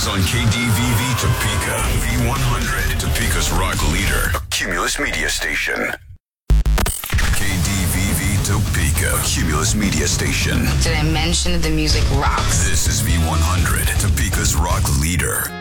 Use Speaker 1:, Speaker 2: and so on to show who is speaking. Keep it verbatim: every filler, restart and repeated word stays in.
Speaker 1: is on K D V V Topeka, V one hundred, Topeka's rock leader, a Cumulus media station. K D V V Topeka, a Cumulus media station.
Speaker 2: Did I mention the music rocks?
Speaker 1: This is V one hundred, Topeka's rock leader.